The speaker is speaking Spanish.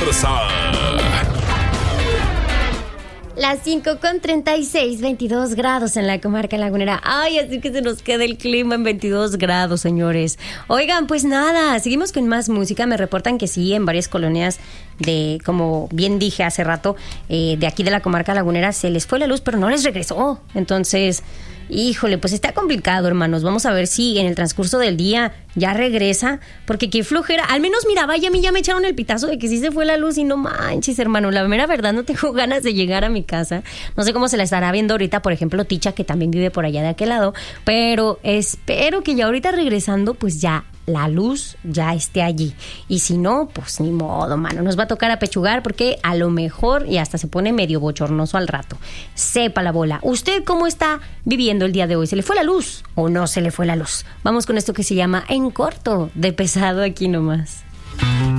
Garza. Las 5:36, 22 grados en la comarca lagunera. Ay, así que se nos queda el clima en 22 grados, señores. Oigan, pues nada, seguimos con más música. Me reportan que sí, en varias colonias como bien dije hace rato, de aquí de la comarca lagunera se les fue la luz, pero no les regresó. Entonces, híjole, pues está complicado, hermanos. Vamos a ver si en el transcurso del día ya regresa, porque qué flojera. Al menos, mira, vaya, a mí ya me echaron el pitazo de que sí se fue la luz y no manches, hermano. La mera verdad, no tengo ganas de llegar a mi casa. No sé cómo se la estará viendo ahorita, por ejemplo, Ticha, que también vive por allá de aquel lado, pero espero que ya ahorita regresando, pues ya la luz ya esté allí. Y si no, pues ni modo, mano. Nos va a tocar apechugar porque a lo mejor y hasta se pone medio bochornoso al rato. Sepa la bola. ¿Usted cómo está viviendo el día de hoy? ¿Se le fue la luz o no se le fue la luz? Vamos con esto que se llama En Corto, de Pesado, aquí nomás.